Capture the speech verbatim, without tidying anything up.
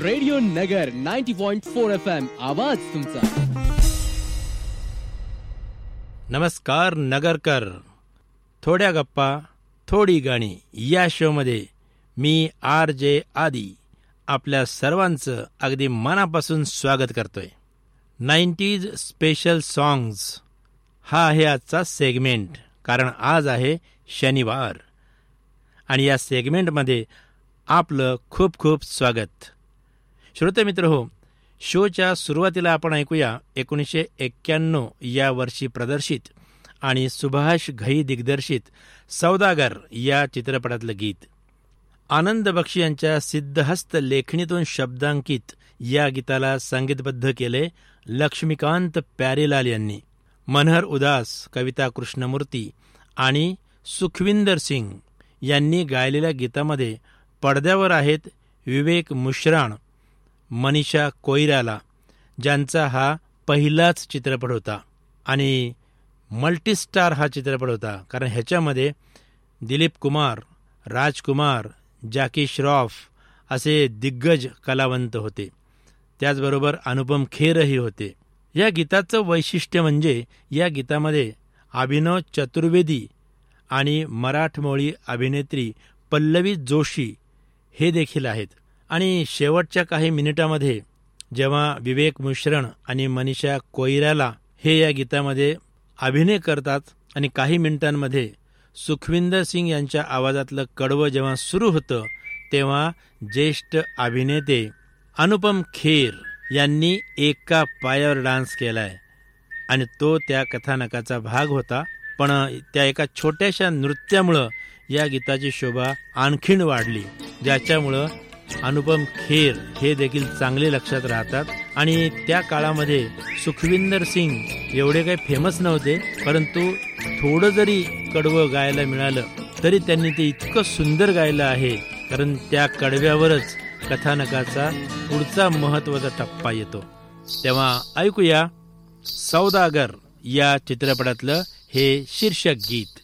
Radio नगर ninety point four F M, आवाज तुमचा. नमस्कार नगरकर. थोड्या गप्पा थोडी गाणी या शोमध्ये मी आर जे आदी आपल्या सर्वांचं अगदी मनापासून स्वागत करतोय. नाईन्टीज स्पेशल सॉंग्स हा आहे आजचा सेगमेंट. कारण आज आहे शनिवार आणि या सेगमेंटमध्ये आपलं खूप खूप स्वागत. श्रोते मित्र हो, शोच्या सुरुवातीला आपण ऐकूया एकोणीसशे एक्क्याण्णव या वर्षी प्रदर्शित आणि सुभाष घई दिग्दर्शित सौदागर या चित्रपटातलं गीत. आनंद बक्षी यांच्या सिद्धहस्त लेखणीतून शब्दांकित या गीताला संगीतबद्ध केले लक्ष्मीकांत प्यारेलाल यांनी. मनहर उदास, कविता कृष्णमूर्ती आणि सुखविंदर सिंग यांनी गायलेल्या गीतामध्ये पडद्यावर आहेत विवेक मुश्राण, मनीषा कोईराला, ज्यांचा हा पहिलाच चित्रपट होता आणि मल्टीस्टार हा चित्रपट होता. कारण ह्याच्यामध्ये दिलीप कुमार, राजकुमार, जॅकी श्रॉफ असे दिग्गज कलावंत होते. त्याचबरोबर अनुपम खेरही होते. या गीताचं वैशिष्ट्य म्हणजे या गीतामध्ये अभिनव चतुर्वेदी आणि मराठमोळी अभिनेत्री पल्लवी जोशी हे देखील आहेत. आणि शेवटच्या काही मिनिटामध्ये जेव्हा विवेक मुश्रण आणि मनीषा कोईराला हे या गीतामध्ये अभिनय करतात आणि काही मिनिटांमध्ये सुखविंदर सिंग यांच्या आवाजातलं कडवं जेव्हा सुरू होतं, तेव्हा ज्येष्ठ अभिनेते अनुपम खेर यांनी एका पायावर डान्स केलाय आणि तो त्या कथानकाचा भाग होता. पण त्या एका छोट्याशा नृत्यामुळं या गीताची शोभा आणखीन वाढली, ज्याच्यामुळं अनुपम खेर हे देखील चांगले लक्षात राहतात. आणि त्या काळामध्ये सुखविंदर सिंग एवढे काही फेमस नव्हते, परंतु थोडं जरी कडवं गायला मिळालं तरी त्यांनी ते इतकं सुंदर गायलं आहे, कारण त्या कडव्यावरच कथानकाचा पुढचा महत्वाचा टप्पा येतो. तेव्हा ऐकूया सौदागर या चित्रपटातलं हे शीर्षक गीत.